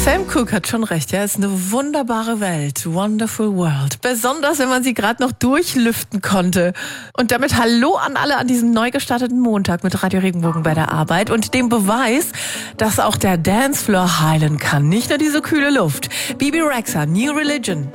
Sam Cooke hat schon recht, ja, es ist eine wunderbare Welt, wonderful world. Besonders, wenn man sie gerade noch durchlüften konnte. Und damit hallo an alle an diesem neu gestarteten Montag mit Radio Regenbogen bei der Arbeit und dem Beweis, dass auch der Dancefloor heilen kann, nicht nur diese kühle Luft. Bebe Rexha, New Religion.